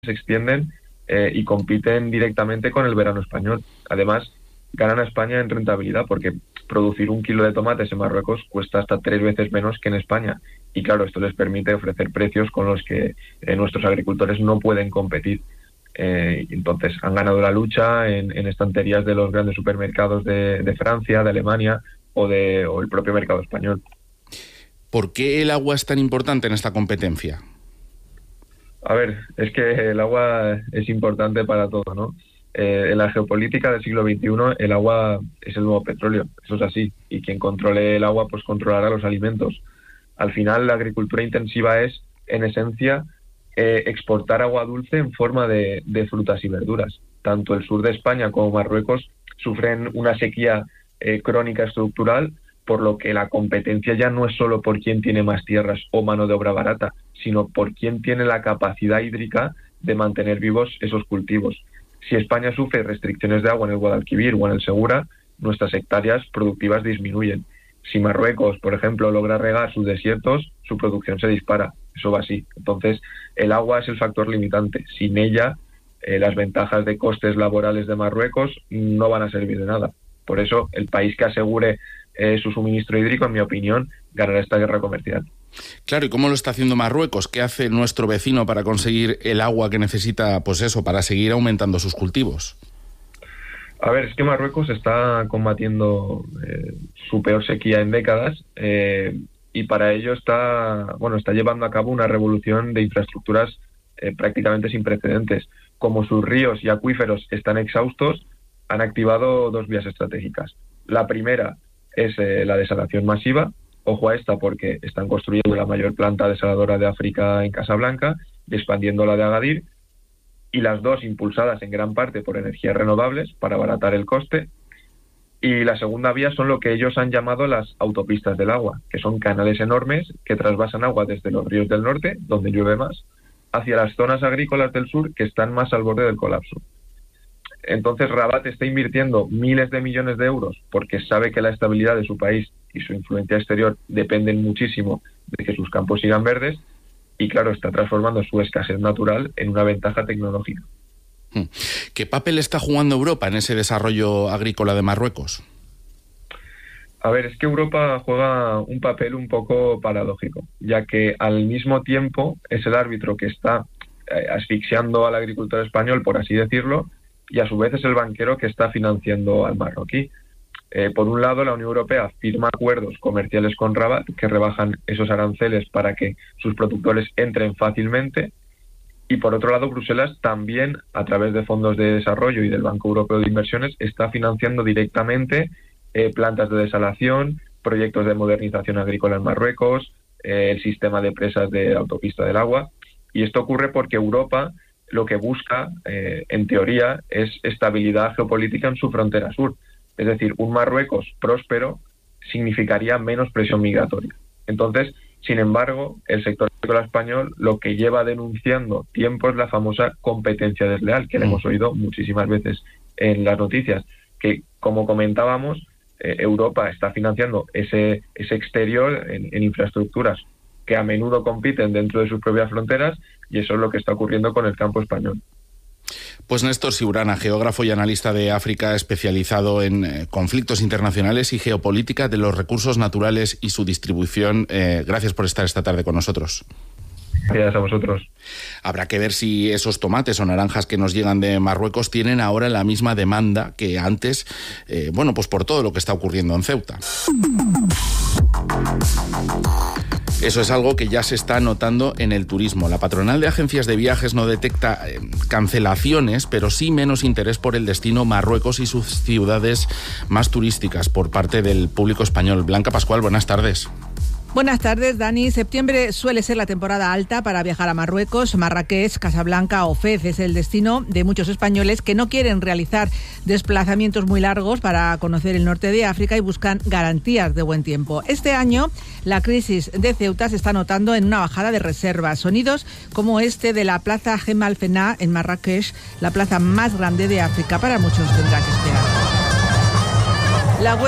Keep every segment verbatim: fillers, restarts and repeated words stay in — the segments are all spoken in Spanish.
se extienden eh, y compiten directamente con el verano español. Además, ganan a España en rentabilidad porque producir un kilo de tomates en Marruecos cuesta hasta tres veces menos que en España. Y claro, esto les permite ofrecer precios con los que eh, nuestros agricultores no pueden competir. Eh, entonces, han ganado la lucha en, en estanterías de los grandes supermercados de, de Francia, de Alemania o, de, o el propio mercado español. ¿Por qué el agua es tan importante en esta competencia? A ver, es que el agua es importante para todo, ¿no? Eh, en la geopolítica del siglo veintiuno el agua es el nuevo petróleo, eso es así, y quien controle el agua pues controlará los alimentos. Al final la agricultura intensiva es, en esencia, eh, exportar agua dulce en forma de, de frutas y verduras. Tanto el sur de España como Marruecos sufren una sequía eh, crónica estructural, por lo que la competencia ya no es solo por quién tiene más tierras o mano de obra barata, sino por quién tiene la capacidad hídrica de mantener vivos esos cultivos. Si España sufre restricciones de agua en el Guadalquivir o en el Segura, nuestras hectáreas productivas disminuyen. Si Marruecos, por ejemplo, logra regar sus desiertos, su producción se dispara. Eso va así. Entonces, el agua es el factor limitante. Sin ella, eh, las ventajas de costes laborales de Marruecos no van a servir de nada. Por eso, el país que asegure eh, su suministro hídrico, en mi opinión, ganará esta guerra comercial. Claro, ¿y cómo lo está haciendo Marruecos? ¿Qué hace nuestro vecino para conseguir el agua que necesita, pues eso, para seguir aumentando sus cultivos? A ver, es que Marruecos está combatiendo eh, su peor sequía en décadas eh, y para ello está, bueno, está llevando a cabo una revolución de infraestructuras eh, prácticamente sin precedentes. Como sus ríos y acuíferos están exhaustos, han activado dos vías estratégicas. La primera es eh, la desalación masiva. Ojo a esta porque están construyendo la mayor planta desaladora de África en Casablanca y expandiendo la de Agadir, y las dos impulsadas en gran parte por energías renovables para abaratar el coste. Y la segunda vía son lo que ellos han llamado las autopistas del agua, que son canales enormes que trasvasan agua desde los ríos del norte, donde llueve más, hacia las zonas agrícolas del sur que están más al borde del colapso. Entonces Rabat está invirtiendo miles de millones de euros porque sabe que la estabilidad de su país y su influencia exterior dependen muchísimo de que sus campos sigan verdes y, claro, está transformando su escasez natural en una ventaja tecnológica. ¿Qué papel está jugando Europa en ese desarrollo agrícola de Marruecos? A ver, es que Europa juega un papel un poco paradójico, ya que al mismo tiempo es el árbitro que está eh, asfixiando al agricultor español, por así decirlo, y a su vez es el banquero que está financiando al marroquí. Eh, por un lado, la Unión Europea firma acuerdos comerciales con Rabat que rebajan esos aranceles para que sus productores entren fácilmente, y por otro lado, Bruselas también, a través de fondos de desarrollo y del Banco Europeo de Inversiones, está financiando directamente eh, plantas de desalación, proyectos de modernización agrícola en Marruecos, eh, el sistema de presas de autopista del agua. Y esto ocurre porque Europa lo que busca, eh, en teoría, es estabilidad geopolítica en su frontera sur. Es decir, un Marruecos próspero significaría menos presión migratoria. Entonces, sin embargo, el sector agrícola español lo que lleva denunciando tiempo es la famosa competencia desleal, que la hemos oído muchísimas veces en las noticias, que, como comentábamos, eh, Europa está financiando ese, ese exterior en, en infraestructuras que a menudo compiten dentro de sus propias fronteras, y eso es lo que está ocurriendo con el campo español. Pues Néstor Siurana, geógrafo y analista de África, especializado en eh, conflictos internacionales y geopolítica de los recursos naturales y su distribución. Eh, gracias por estar esta tarde con nosotros. Gracias a vosotros. Habrá que ver si esos tomates o naranjas que nos llegan de Marruecos tienen ahora la misma demanda que antes, eh, bueno, pues por todo lo que está ocurriendo en Ceuta. Eso es algo que ya se está notando en el turismo. La patronal de agencias de viajes no detecta eh, cancelaciones, pero sí menos interés por el destino Marruecos y sus ciudades más turísticas por parte del público español. Blanca Pascual, buenas tardes. Buenas tardes, Dani. Septiembre suele ser la temporada alta para viajar a Marruecos. Marrakech, Casablanca o Fez es el destino de muchos españoles que no quieren realizar desplazamientos muy largos para conocer el norte de África y buscan garantías de buen tiempo. Este año, la crisis de Ceuta se está notando en una bajada de reservas. Sonidos como este de la Plaza Jemal Fena en Marrakech, la plaza más grande de África, para muchos tendrá que esperar. La web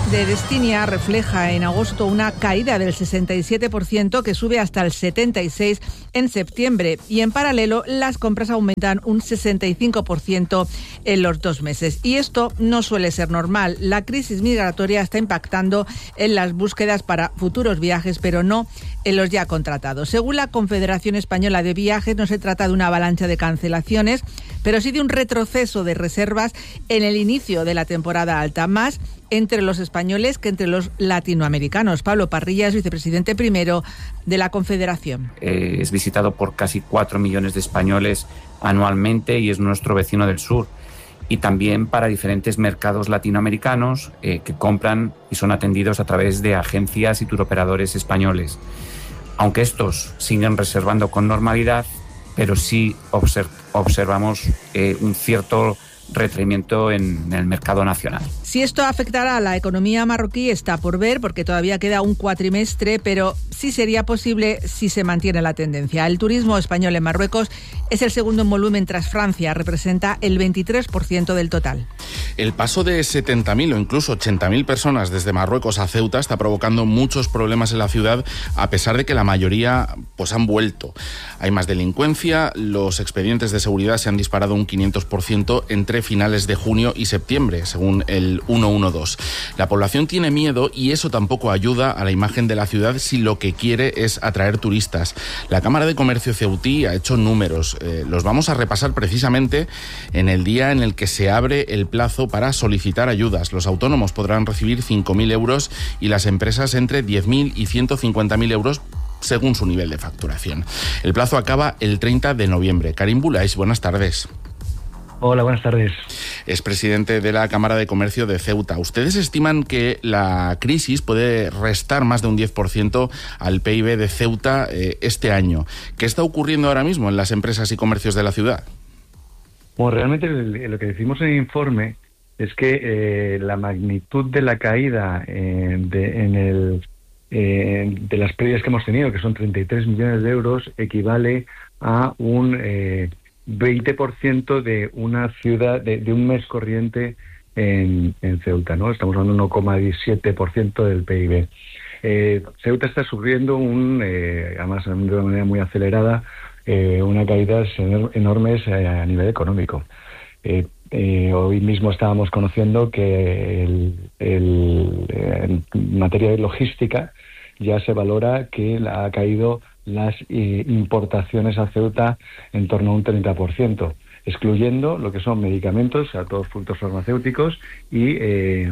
de Destinia refleja en agosto una caída del sesenta y siete por ciento que sube hasta el setenta y seis por ciento en septiembre, y en paralelo las compras aumentan un sesenta y cinco por ciento en los dos meses. Y esto no suele ser normal. La crisis migratoria está impactando en las búsquedas para futuros viajes, pero no en los ya contratados. Según la Confederación Española de Viajes, no se trata de una avalancha de cancelaciones, pero sí de un retroceso de reservas en el inicio de la temporada alta, más entre los españoles que entre los latinoamericanos. Pablo Parrilla es vicepresidente primero de la Confederación. Eh, es visitado por casi cuatro millones de españoles anualmente y es nuestro vecino del sur. Y también para diferentes mercados latinoamericanos eh, que compran y son atendidos a través de agencias y turoperadores españoles. Aunque estos siguen reservando con normalidad, pero sí observ- observamos eh, un cierto retraimiento en el mercado nacional. Si esto afectará a la economía marroquí está por ver, porque todavía queda un cuatrimestre, pero sí sería posible si se mantiene la tendencia. El turismo español en Marruecos es el segundo en volumen tras Francia, representa el veintitrés por ciento del total. El paso de setenta mil o incluso ochenta mil personas desde Marruecos a Ceuta está provocando muchos problemas en la ciudad, a pesar de que la mayoría pues han vuelto. Hay más delincuencia, los expedientes de seguridad se han disparado un quinientos por ciento entre finales de junio y septiembre, según el ciento doce. La población tiene miedo y eso tampoco ayuda a la imagen de la ciudad si lo que quiere es atraer turistas. La Cámara de Comercio ceutí ha hecho números. Eh, los vamos a repasar precisamente en el día en el que se abre el plazo para solicitar ayudas. Los autónomos podrán recibir cinco mil euros y las empresas entre diez mil y ciento cincuenta mil euros según su nivel de facturación. El plazo acaba el treinta de noviembre. Karim Bulais, buenas tardes. Hola, buenas tardes. Es presidente de la Cámara de Comercio de Ceuta. Ustedes estiman que la crisis puede restar más de un diez por ciento al P I B de Ceuta eh, este año. ¿Qué está ocurriendo ahora mismo en las empresas y comercios de la ciudad? Bueno, realmente lo que decimos en el informe es que eh, la magnitud de la caída eh, de, en el, eh, de las pérdidas que hemos tenido, que son treinta y tres millones de euros, equivale a un Eh, veinte por ciento de una ciudad, de, de un mes corriente en, en Ceuta, ¿no? Estamos hablando de uno coma diecisiete por ciento del P I B. Eh, Ceuta está sufriendo, un, eh, además de una manera muy acelerada, eh, una caída enormes eh, a nivel económico. Eh, eh, hoy mismo estábamos conociendo que el, el, en materia de logística ya se valora que ha caído las eh, importaciones a Ceuta en torno a un treinta por ciento, excluyendo lo que son medicamentos, o sea, todos productos farmacéuticos y, eh,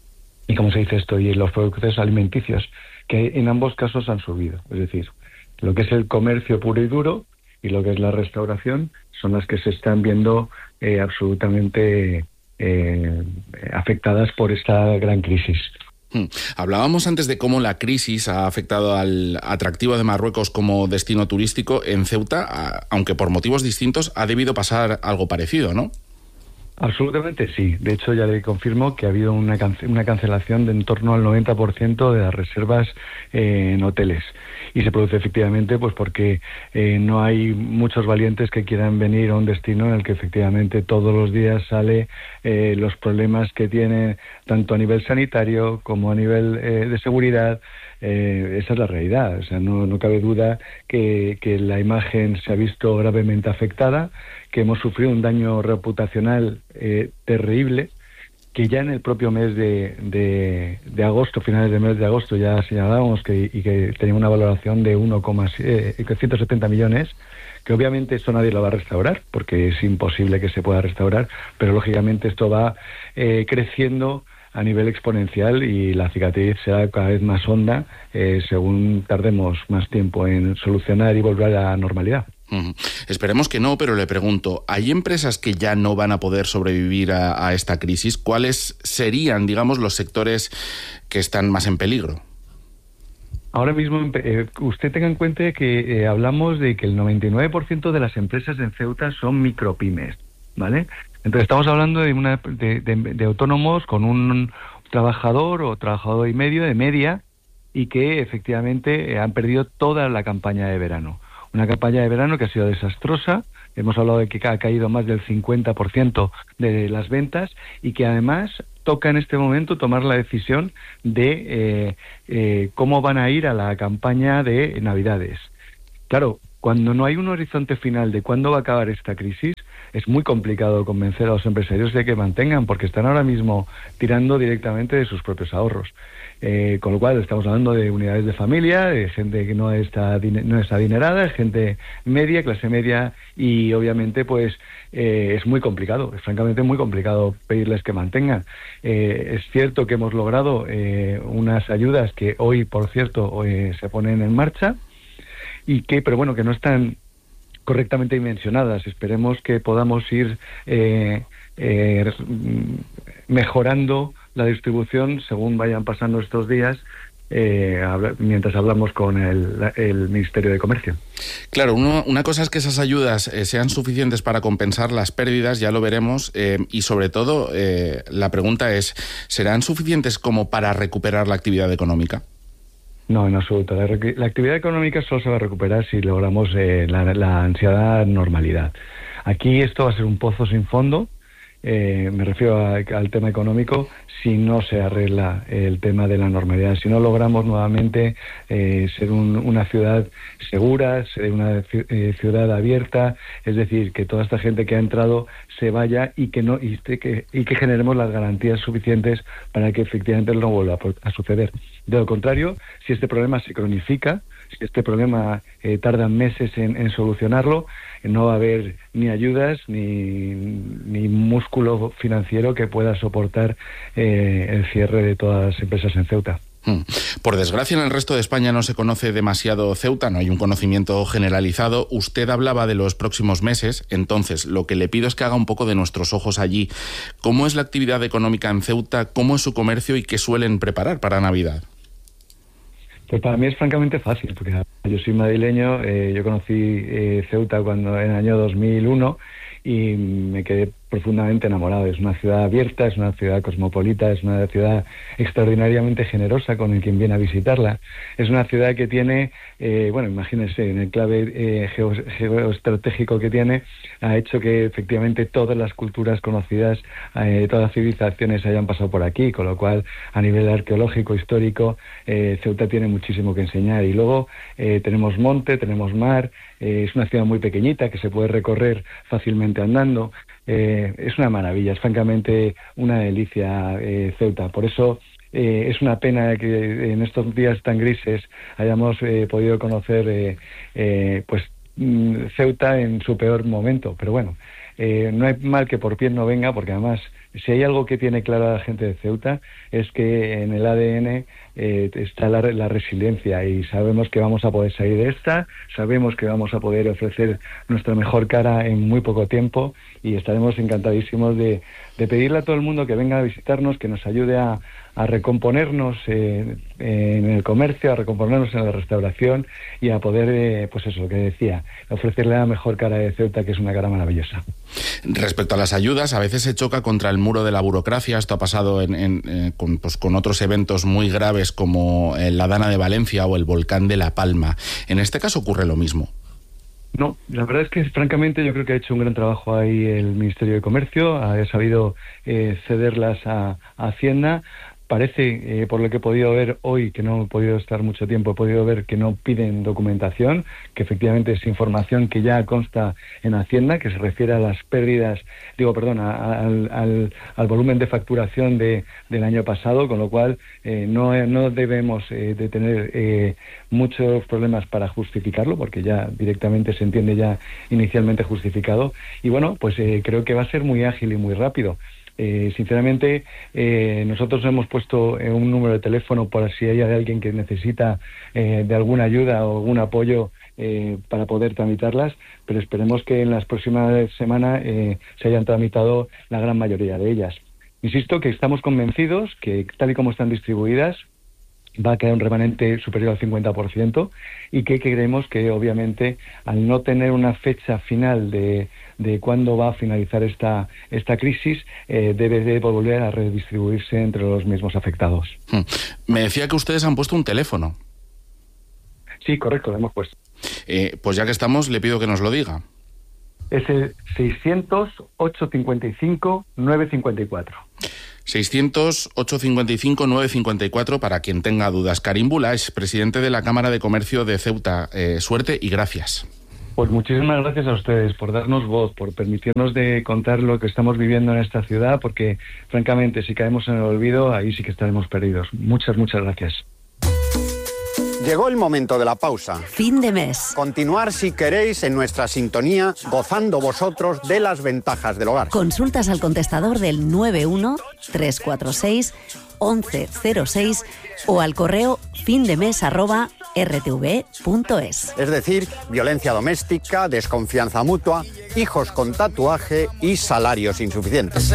y ¿cómo se dice esto? Y los productos alimenticios, que en ambos casos han subido. Es decir, lo que es el comercio puro y duro y lo que es la restauración son las que se están viendo eh, absolutamente eh, afectadas por esta gran crisis. Hmm. Hablábamos antes de cómo la crisis ha afectado al atractivo de Marruecos como destino turístico. En Ceuta, aunque por motivos distintos, ha debido pasar algo parecido, ¿no? Absolutamente sí. De hecho, ya le confirmo que ha habido una, cance- una cancelación de en torno al noventa por ciento de las reservas eh, en hoteles. Y se produce efectivamente pues porque eh, no hay muchos valientes que quieran venir a un destino en el que efectivamente todos los días sale eh, los problemas que tiene tanto a nivel sanitario como a nivel eh, de seguridad. Eh, esa es la realidad. O sea, no, no cabe duda que, que la imagen se ha visto gravemente afectada, que hemos sufrido un daño reputacional eh, terrible, que ya en el propio mes de, de, de agosto, finales del mes de agosto, ya señalábamos que, y que tenía una valoración de uno coma ciento setenta millones, que obviamente esto nadie lo va a restaurar, porque es imposible que se pueda restaurar, pero lógicamente esto va eh, creciendo a nivel exponencial y la cicatriz será cada vez más honda eh, según tardemos más tiempo en solucionar y volver a la normalidad. Uh-huh. Esperemos que no, pero le pregunto, ¿hay empresas que ya no van a poder sobrevivir a, a esta crisis? ¿Cuáles serían, digamos, los sectores que están más en peligro? Ahora mismo, eh, usted tenga en cuenta que eh, hablamos de que el noventa y nueve por ciento de las empresas en Ceuta son micropymes, ¿vale? Entonces estamos hablando de, una, de, de, de autónomos con un trabajador o trabajador y medio de media y que efectivamente eh, han perdido toda la campaña de verano. Una campaña de verano que ha sido desastrosa. Hemos hablado de que ha caído más del cincuenta por ciento de las ventas y que además toca en este momento tomar la decisión de eh, eh, cómo van a ir a la campaña de Navidades. Claro, cuando no hay un horizonte final de cuándo va a acabar esta crisis, es muy complicado convencer a los empresarios de que mantengan, porque están ahora mismo tirando directamente de sus propios ahorros. Eh, con lo cual estamos hablando de unidades de familia, de gente que no está no está adinerada, gente media, clase media, y obviamente pues eh, es muy complicado, es francamente muy complicado pedirles que mantengan. Eh, es cierto que hemos logrado eh, unas ayudas que hoy, por cierto, eh, se ponen en marcha, y que, pero bueno, que no están correctamente dimensionadas. Esperemos que podamos ir eh, eh, mejorando la distribución según vayan pasando estos días, eh, mientras hablamos con el, el Ministerio de Comercio. Claro, uno, una cosa es que esas ayudas eh, sean suficientes para compensar las pérdidas, ya lo veremos, eh, y sobre todo eh, la pregunta es, ¿serán suficientes como para recuperar la actividad económica? No, en absoluto. La, la actividad económica solo se va a recuperar si logramos eh, la, la ansiada normalidad. Aquí esto va a ser un pozo sin fondo. Eh, me refiero a, al tema económico, si no se arregla el tema de la normalidad, si no logramos nuevamente eh, ser un, una ciudad segura, ser una eh, ciudad abierta, es decir, que toda esta gente que ha entrado se vaya y que no y que, y que generemos las garantías suficientes para que efectivamente no vuelva a, a suceder. De lo contrario, si este problema se cronifica, si este problema eh, tarda meses en, en solucionarlo, no va a haber ni ayudas ni, ni músculo financiero que pueda soportar eh, el cierre de todas las empresas en Ceuta. Por desgracia, en el resto de España no se conoce demasiado Ceuta, no hay un conocimiento generalizado. Usted hablaba de los próximos meses, entonces lo que le pido es que haga un poco de nuestros ojos allí. ¿Cómo es la actividad económica en Ceuta? ¿Cómo es su comercio y qué suelen preparar para Navidad? Pues para mí es francamente fácil, porque yo soy madrileño, eh, yo conocí eh, Ceuta cuando en el año dos mil uno y me quedé profundamente enamorado. Es una ciudad abierta, es una ciudad cosmopolita, es una ciudad extraordinariamente generosa con el quien viene a visitarla. Es una ciudad que tiene, eh, bueno, imagínense, en el clave eh, geo, geoestratégico que tiene, ha hecho que efectivamente todas las culturas conocidas, eh, todas las civilizaciones hayan pasado por aquí, con lo cual a nivel arqueológico, histórico, eh, Ceuta tiene muchísimo que enseñar. Y luego eh, tenemos monte, tenemos mar, eh, es una ciudad muy pequeñita que se puede recorrer fácilmente andando. Eh, es una maravilla, es francamente una delicia eh, Ceuta. Por eso eh, es una pena que en estos días tan grises hayamos eh, podido conocer eh, eh, pues mm, Ceuta en su peor momento. Pero bueno, eh, no hay mal que por bien no venga, porque además si hay algo que tiene clara la gente de Ceuta es que en el A D N eh, está la, la resiliencia, y sabemos que vamos a poder salir de esta, sabemos que vamos a poder ofrecer nuestra mejor cara en muy poco tiempo, y estaremos encantadísimos de, de pedirle a todo el mundo que venga a visitarnos, que nos ayude a, a recomponernos eh, en el comercio, a recomponernos en la restauración y a poder, eh, pues eso, lo que decía, ofrecerle la mejor cara de Ceuta, que es una cara maravillosa. Respecto a las ayudas, a veces se choca contra el muro de la burocracia. Esto ha pasado en, en, eh, con, pues, con otros eventos muy graves como la Dana de Valencia o el volcán de La Palma. ¿En este caso ocurre lo mismo? No, la verdad es que francamente yo creo que ha hecho un gran trabajo ahí el Ministerio de Comercio, ha sabido eh, cederlas a, a Hacienda. Parece, eh, por lo que he podido ver hoy, que no he podido estar mucho tiempo, he podido ver que no piden documentación, que efectivamente es información que ya consta en Hacienda, que se refiere a las pérdidas, digo, perdón, a, a, al, al volumen de facturación de, del año pasado, con lo cual eh, no, no debemos eh, de tener eh, muchos problemas para justificarlo, porque ya directamente se entiende ya inicialmente justificado. Y bueno, pues eh, creo que va a ser muy ágil y muy rápido. Eh, sinceramente, eh, nosotros hemos puesto eh, un número de teléfono por si hay alguien que necesita eh, de alguna ayuda o algún apoyo eh, para poder tramitarlas, pero esperemos que en las próximas semanas eh, se hayan tramitado la gran mayoría de ellas. Insisto que estamos convencidos que, tal y como están distribuidas, va a quedar un remanente superior al cincuenta por ciento, y que creemos que obviamente al no tener una fecha final de, de cuándo va a finalizar esta, esta crisis, eh, debe de volver a redistribuirse entre los mismos afectados. Me decía que ustedes han puesto un teléfono. Sí, correcto, lo hemos puesto. Eh, pues ya que estamos, le pido que nos lo diga. Es el seiscientos, ocho cincuenta y cinco, nueve cincuenta y cuatro. seiscientos, ochocientos cincuenta y cinco, novecientos cincuenta y cuatro para quien tenga dudas. Karim Bula es presidente de la Cámara de Comercio de Ceuta. Eh, suerte y gracias. Pues muchísimas gracias a ustedes por darnos voz, por permitirnos de contar lo que estamos viviendo en esta ciudad, porque francamente si caemos en el olvido, ahí sí que estaremos perdidos. Muchas, muchas gracias. Llegó el momento de la pausa. Fin de mes. Continuar si queréis en nuestra sintonía, gozando vosotros de las ventajas del hogar. Consultas al contestador del nueve uno, tres cuatro seis, once cero seis o al correo findemes arroba r t v punto es. Es decir, violencia doméstica, desconfianza mutua, hijos con tatuaje y salarios insuficientes.